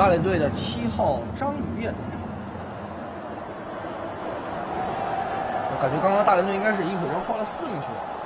大连队的7号张雨燕登场。我感觉刚刚大连队应该是一会儿又换了4名球员。